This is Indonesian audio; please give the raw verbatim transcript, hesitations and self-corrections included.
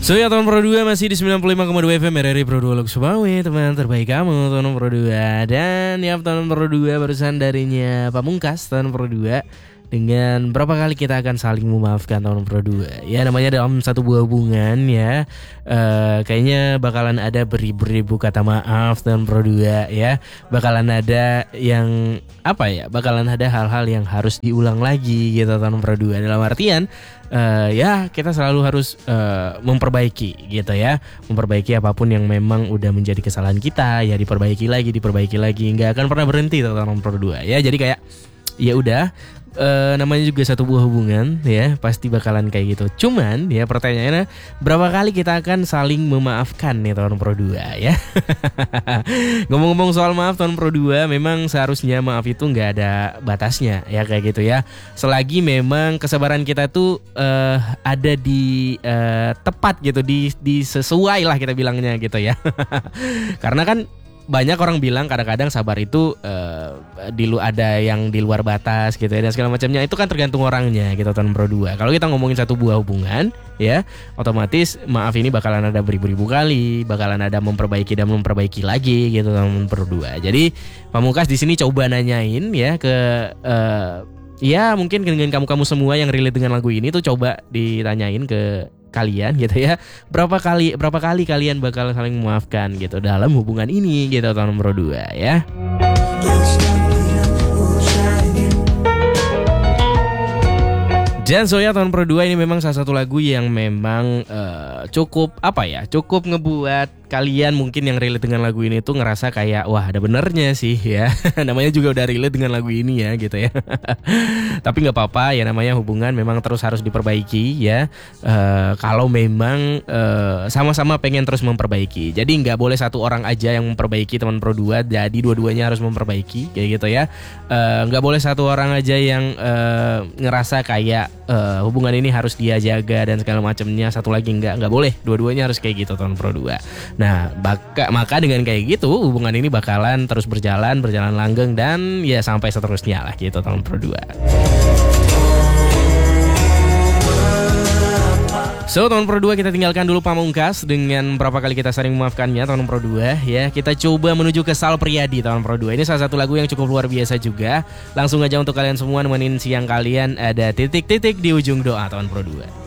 So ya tahun Pro dua masih di sembilan puluh lima koma dua F M R R I Pro dua Lok Sumawe, teman terbaik kamu tahun Pro dua. Dan ya tahun Pro dua barusan darinya Pamungkas tahun Pro dua. Dengan berapa kali kita akan saling memaafkan tahun Pro dua. Ya namanya dalam satu buah hubungan ya, uh, kayaknya bakalan ada beribu-ribu kata maaf tahun Pro dua ya. Bakalan ada yang apa ya, bakalan ada hal-hal yang harus diulang lagi gitu tahun Pro dua. Dalam artian uh, ya kita selalu harus uh, memperbaiki gitu ya. Memperbaiki apapun yang memang udah menjadi kesalahan kita, ya diperbaiki lagi, diperbaiki lagi. Nggak akan pernah berhenti tahun Pro dua ya. Jadi kayak ya udah, Uh, namanya juga satu buah hubungan ya, pasti bakalan kayak gitu. Cuman ya pertanyaannya, berapa kali kita akan saling memaafkan nih tahun Pro dua ya. Ngomong-ngomong soal maaf tahun Pro dua, memang seharusnya maaf itu nggak ada batasnya ya, kayak gitu ya. Selagi memang kesabaran kita tuh uh, ada di uh, tepat gitu, di, di sesuai lah kita bilangnya gitu ya. Karena kan banyak orang bilang kadang-kadang sabar itu uh, di lu ada yang di luar batas gitu ya, dan segala macamnya. Itu kan tergantung orangnya gitu tahun Pro dua. Kalau kita ngomongin satu buah hubungan ya, otomatis maaf ini bakalan ada beribu-ribu kali, bakalan ada memperbaiki dan memperbaiki lagi gitu tahun Pro dua. Jadi Pamungkas di sini coba nanyain ya ke uh, ya mungkin dengan kamu-kamu semua yang relate dengan lagu ini tuh, coba ditanyain ke kalian gitu ya, berapa kali berapa kali kalian bakal saling memaafkan gitu dalam hubungan ini gitu tahun Pro dua ya. Dan Soya tahun Pro dua ini memang salah satu lagu yang memang uh, cukup apa ya, cukup ngebuat kalian mungkin yang relate dengan lagu ini tuh ngerasa kayak wah ada benernya sih ya. Namanya juga udah relate dengan lagu ini ya gitu ya. Tapi nggak apa-apa ya, namanya hubungan memang terus harus diperbaiki ya. Uh, kalau memang uh, sama-sama pengen terus memperbaiki. Jadi nggak boleh satu orang aja yang memperbaiki teman Pro dua, jadi dua-duanya harus memperbaiki kayak gitu ya. Uh, nggak boleh satu orang aja yang uh, ngerasa kayak Uh, hubungan ini harus dia jaga dan segala macamnya, satu lagi enggak, enggak boleh, dua-duanya harus kayak gitu tahun Pro dua. Nah, baka, maka dengan kayak gitu hubungan ini bakalan terus berjalan, berjalan langgeng dan ya sampai seterusnya lah gitu tahun Pro dua. So tahun Pro dua kita tinggalkan dulu Pamungkas dengan berapa kali kita sering memaafkannya tahun Pro dua ya. Kita coba menuju ke Sal Priadi tahun Pro dua. Ini salah satu lagu yang cukup luar biasa juga. Langsung aja untuk kalian semua nemenin siang kalian, ada titik-titik di ujung doa tahun Pro dua.